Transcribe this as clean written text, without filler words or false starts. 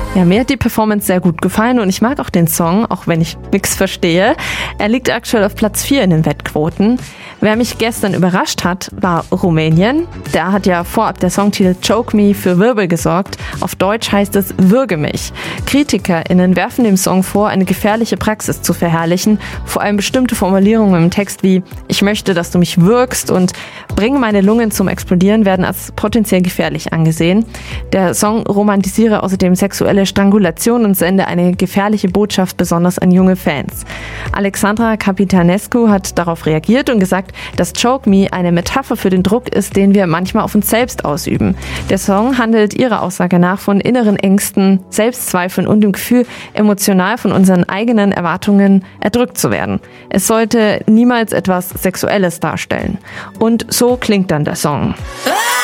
Ja, mir hat die Performance sehr gut gefallen und ich mag auch den Song, auch wenn ich nichts verstehe. Er liegt aktuell auf Platz 4 in den Wettquoten. Wer mich gestern überrascht hat, war Rumänien. Da hat ja vorab der Songtitel Choke Me für Wirbel gesorgt. Auf Deutsch heißt es Würge mich. KritikerInnen werfen dem Song vor, eine gefährliche Praxis zu verherrlichen. Vor allem bestimmte Formulierungen im Text wie „Ich möchte, dass du mich würgst" und „Bring meine Lungen zum Explodieren" werden als potenziell gefährlich angesehen. Der Song romantisiere außerdem sexuelle Strangulation und sende eine gefährliche Botschaft besonders an junge Fans. Alexandra Capitanescu hat darauf reagiert und gesagt, dass Choke Me eine Metapher für den Druck ist, den wir manchmal auf uns selbst ausüben. Der Song handelt ihrer Aussage nach von inneren Ängsten, Selbstzweifeln und dem Gefühl, emotional von unseren eigenen Erwartungen erdrückt zu werden. Es sollte niemals etwas Sexuelles darstellen. Und so klingt dann der Song.